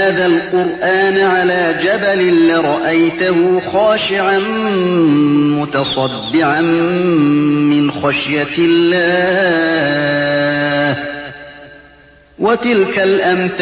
هذا القرآن على جبل لرأيته خاشعا متصدعا من خشية الله وتلك الأمثال